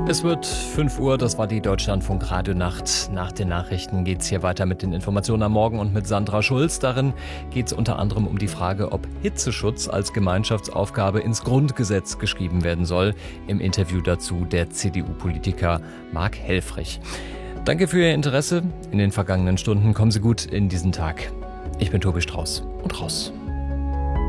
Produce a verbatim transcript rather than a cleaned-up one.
Es wird fünf Uhr, das war die Deutschlandfunk Radionacht. Nach den Nachrichten geht es hier weiter mit den Informationen am Morgen und mit Sandra Schulz. Darin geht es unter anderem um die Frage, ob Hitzeschutz als Gemeinschaftsaufgabe ins Grundgesetz geschrieben werden soll. Im Interview dazu der C D U-Politiker Marc Helfrich. Danke für Ihr Interesse. In den vergangenen Stunden kommen Sie gut in diesen Tag. Ich bin Tobi Strauß und raus.